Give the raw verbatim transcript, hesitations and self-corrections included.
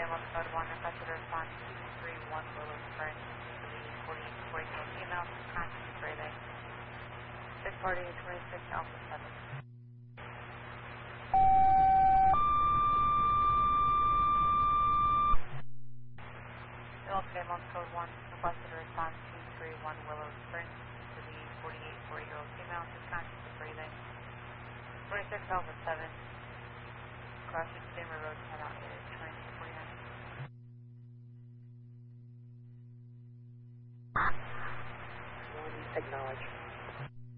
on code one, requested response two three one Willow Springs to the forty-eight forty-year-old female, conscious breathing. six forty, twenty-six Alpha seven. Okay, on code one, requested response two three one Willow Springs to the forty-eight forty-year-old female, conscious breathing. twenty-six Alpha seven. Crossing Steamer Road, ten out eight, twenty-two forty-nine. Acknowledge.